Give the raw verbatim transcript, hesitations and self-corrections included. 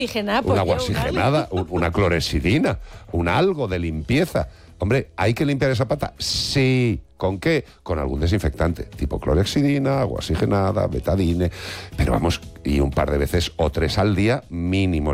Oxigenada, un agua oxigenada, un, una clorexidina, un algo de limpieza. Hombre, ¿hay que limpiar esa pata? Sí. ¿Con qué? Con algún desinfectante, tipo clorexidina, agua oxigenada, betadine, pero vamos, y un par de veces o tres al día mínimo.